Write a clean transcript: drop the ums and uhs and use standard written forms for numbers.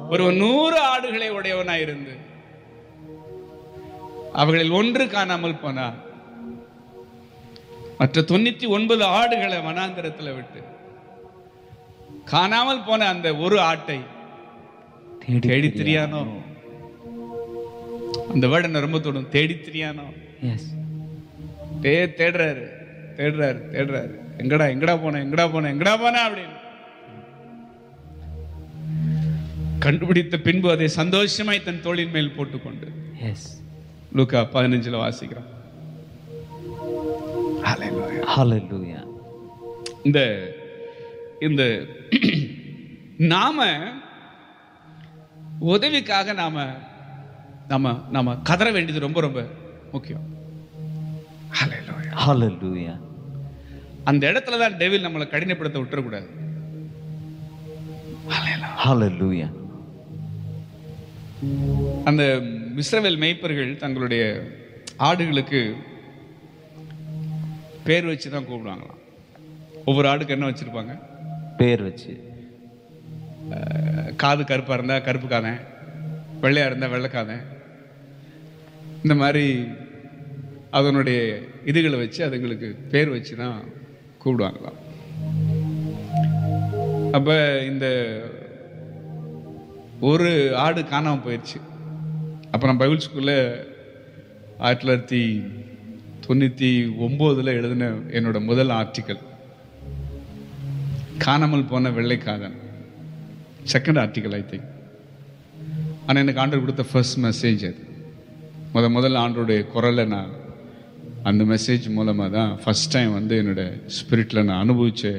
ஒரு 100 ஆடுகளை உடையவனாயிருந்து அவர்களில் ஒன்று காணாமல் போனான். மற்ற 99 ஆடுகளை வனாந்தரத்தில் விட்டு காணாமல் போன அந்த ஒரு ஆட்டை தேடி திரியானோ. அந்த வேர்டு என்ன ரொம்ப தொடும். தேடி திரியானோ. தேடுறாரு தேடுறாரு தேடுறாரு. எங்கடா எங்கடா போன எங்கடா போன எங்கடா போன அப்படின்னு கண்டுபிடித்த பின்பு அதை சந்தோஷமாய் தன் தோளின் மேல் போட்டுக்கொண்டு லூக்கா 15 வாசிக்கிறோம். இந்த இந்த நாம உதவிக்காக நாம நாம நாம கதற வேண்டியது ரொம்ப ரொம்ப முக்கியம். அந்த இடத்துல தான் டெவில் நம்மளை கடினப்படுத்த விட்டுறக்கூடாது. அந்த இஸ்ரவேல் மேய்ப்பர்கள் தங்களுடைய ஆடுகளுக்கு பேர் வச்சு தான் கூப்பிடுவாங்களாம். ஒவ்வொரு ஆடுக்கு என்ன வச்சிருப்பாங்க? பேர் வச்சு. காது கருப்பா இருந்தா கருப்பு காதன், வெள்ளையா இருந்தா வெள்ளைக்காதன், இந்த மாதிரி அதனுடைய இதுகளை வச்சு அதுங்களுக்கு பேர் வச்சு தான் கூப்பிடுவாங்களாம். அப்ப இந்த ஒரு ஆடு காணாமல் போயிடுச்சு. அப்போ நான் பைபிள் ஸ்கூல்ல 1999 எழுதின என்னோட முதல் ஆர்டிக்கல் காணாமல் போன வெள்ளைக்காதன், செகண்ட் ஆர்டிக்கல் ஐ திங்க். ஆனால் எனக்கு ஆண்டவர் கொடுத்த ஃபர்ஸ்ட் மெசேஜ் அது. முதல்ல ஆண்டோடைய குரலை நான் அந்த மெசேஜ் மூலமாக தான் ஃபர்ஸ்ட் டைம் என்னோட ஸ்பிரிட்டில் நான் அனுபவிச்ச